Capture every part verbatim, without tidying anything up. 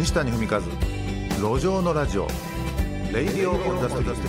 西谷文和、路上のラジオ、レイディオオンザストリート。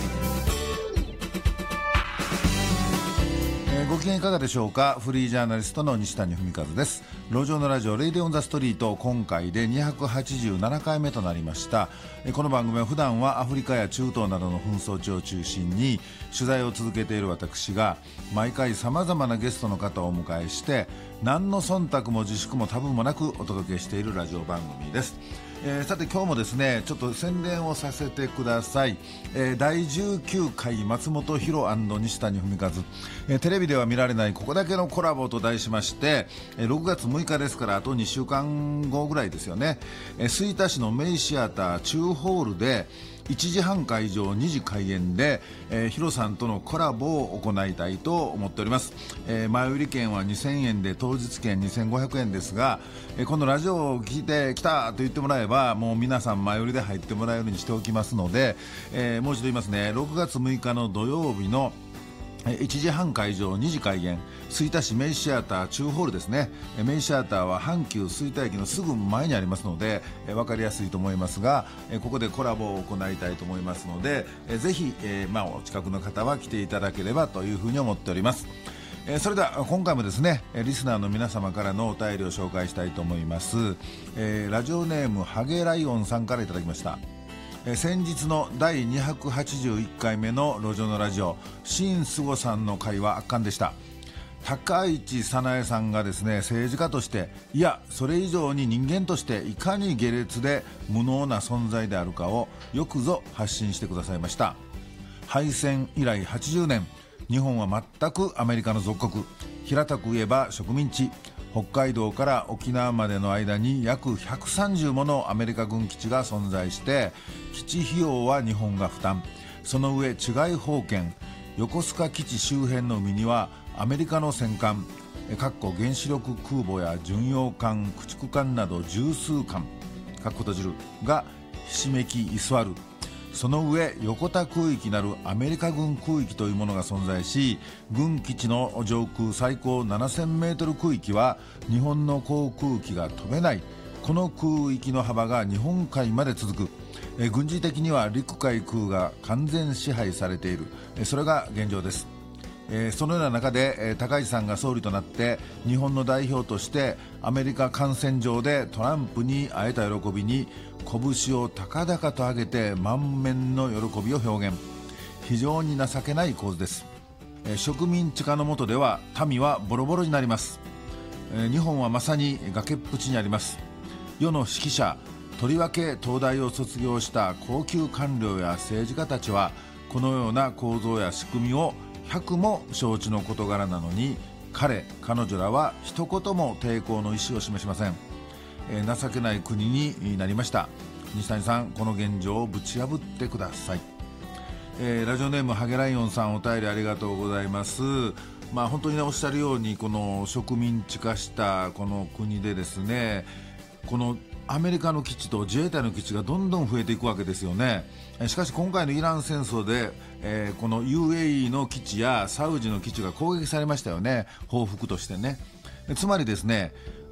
えー、ご機嫌いかがでしょうか。フリージャーナリストの西谷文和です。路上のラジオ、レイディオンザストリート、今回でにひゃくはちじゅうななかいめとなりました。えー、この番組は普段はアフリカや中東などの紛争地を中心に取材を続けている私が毎回さまざまなゲストの方をお迎えして何の忖度も自粛もタブーもなくお届けしているラジオ番組です。えー、さて今日もですねちょっと宣伝をさせてください。えー、だいじゅうきゅうかい松本博&西谷文和、えー、テレビでは見られないここだけのコラボと題しまして、えー、ろくがつむいかですからあとにしゅうかんごぐらいですよね。えー、吹田市のメイシアター中ホールでいちじはん会場にじ開演で、えー、ヒロさんとのコラボを行いたいと思っております。えー、前売り券はにせんえんで当日券にせんごひゃくえんですが、えー、このラジオを聞いてきたと言ってもらえばもう皆さん前売りで入ってもらえるようにしておきますので、えー、もう一度言いますね。ろくがつむいかの土曜日のいちじはん会場にじ開演、吹田市メイシアター中ホールですね。メイシアターは阪急吹田駅のすぐ前にありますので分かりやすいと思いますが、ここでコラボを行いたいと思いますのでぜひ、えーまあ、お近くの方は来ていただければというふうに思っております。えー、それでは今回もですねリスナーの皆様からのお便りを紹介したいと思います。えー、ラジオネームハゲライオンさんからいただきました。えー、先日のだいにひゃくはちじゅういっかいめの路上のラジオ、新菅さんの会は圧巻でした。高市早苗さんがですね政治家としていやそれ以上に人間としていかに下劣で無能な存在であるかをよくぞ発信してくださいました。敗戦以来はちじゅうねん、日本は全くアメリカの属国、平たく言えば植民地。北海道から沖縄までの間に約ひゃくさんじゅうものアメリカ軍基地が存在して基地費用は日本が負担。その上治外法権、横須賀基地周辺の海にはアメリカの戦艦原子力空母や巡洋艦、駆逐艦など十数艦閉じるがひしめき居座る。その上横田空域なるアメリカ軍空域というものが存在し、軍基地の上空最高ななせんメートル空域は日本の航空機が飛べない。この空域の幅が日本海まで続く。え軍事的には陸海空が完全支配されている。えそれが現状です。えー、そのような中で、えー、高市さんが総理となって日本の代表としてアメリカ観戦場でトランプに会えた喜びに拳を高々と上げて満面の喜びを表現。非常に情けない構図です。えー、植民地化の下では民はボロボロになります。えー、日本はまさに崖っぷちにあります。世の指揮者、とりわけ東大を卒業した高級官僚や政治家たちはこのような構造や仕組みを百も承知の事柄なのに彼彼女らは一言も抵抗の意思を示しません。えー、情けない国になりました。西谷さん、この現状をぶち破ってください。えー、ラジオネームハゲライオンさん、お便りありがとうございます。まあ、本当に、ね、おっしゃるようにこの植民地化したこの国でですね、このアメリカの基地と自衛隊の基地がどんどん増えていくわけですよね。しかし今回のイラン戦争で、えー、この ユーエーイー の基地やサウジの基地が攻撃されましたよね、報復としてね。つまりですね